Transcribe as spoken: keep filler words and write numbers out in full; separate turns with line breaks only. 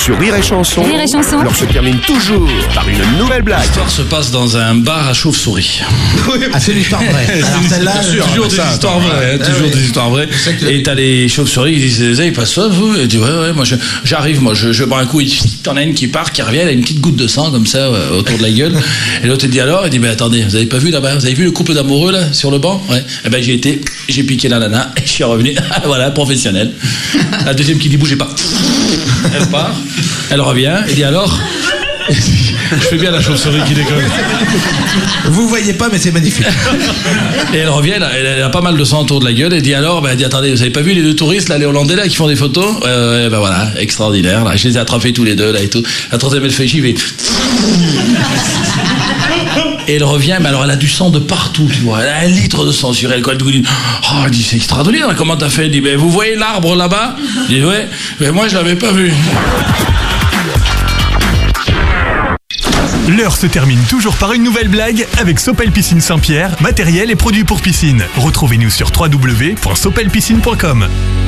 Sur Rire et Chanson,
Rire et Chanson.
l'heure se termine toujours par une nouvelle blague.
L'histoire se passe dans un bar à chauve-souris.
Ah, c'est l'histoire vraie. Alors celle-là,
Sûr, toujours des
ça,
histoires
attends,
vraies, hein,
ouais.
toujours
Ah,
des
oui.
histoires vraies.
C'est que-
Et t'as les chauves-souris qui disent, vous avez pas soif, vous? Et tu dis, ouais, ouais, moi je- j'arrive, moi je, je bois un coup, et t'en as une qui part, qui revient, elle a une petite goutte de sang comme ça ouais, autour de la gueule. Et l'autre il dit alors, il dit, mais attendez, vous avez pas vu là-bas, vous avez vu le couple d'amoureux là, sur le banc? Ouais. Et ben j'ai été, j'ai piqué la nana, et je suis revenu, voilà, professionnel. La deuxième qui dit, bougez pas. Elle part, elle revient, et dit alors, je fais bien la chauve-souris qui déconne.
Vous voyez pas, mais c'est magnifique.
Et elle revient, elle a, elle a pas mal de sang autour de la gueule, et dit alors, ben, elle dit attendez, vous avez pas vu les deux touristes là, les Hollandais là, qui font des photos? Ouais, ouais, ben voilà, extraordinaire, là, je les ai attrapés tous les deux là et tout. La troisième elle fait j'y vais. Et elle revient, mais alors elle a du sang de partout, tu vois, elle a un litre de sang sur elle, quoi. Elle dit, oh, elle dit c'est extraordinaire, comment t'as fait? Elle dit, ben vous voyez l'arbre là-bas? Je dis ouais, mais moi je l'avais pas vu.
L'heure se termine toujours par une nouvelle blague avec Sopel Piscine Saint-Pierre, matériel et produits pour piscine. Retrouvez-nous sur w w w point sopel piscine point com.